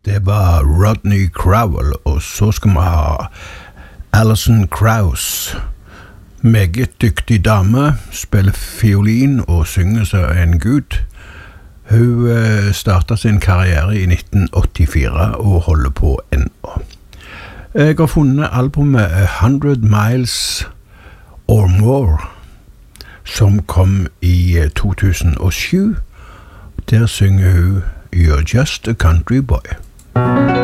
Det var Rodney Crowell, og så skal vi ha Alison Krauss. Meget dyktig dame, spiller fiolin og synger som en gud. Hun startet sin karriere i 1984 og holder på ennå. Jeg har funnet albumet 100 Miles or More, som kom i 2007. Der synger hun You're Just a Country Boy.